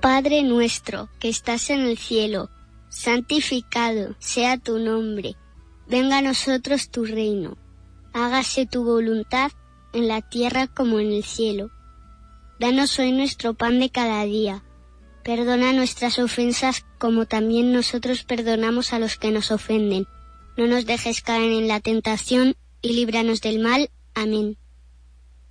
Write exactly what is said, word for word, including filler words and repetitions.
Padre nuestro, que estás en el cielo, santificado sea tu nombre. Venga a nosotros tu reino. Hágase tu voluntad en la tierra como en el cielo. Danos hoy nuestro pan de cada día. Perdona nuestras ofensas como también nosotros perdonamos a los que nos ofenden. No nos dejes caer en la tentación y líbranos del mal. Amén.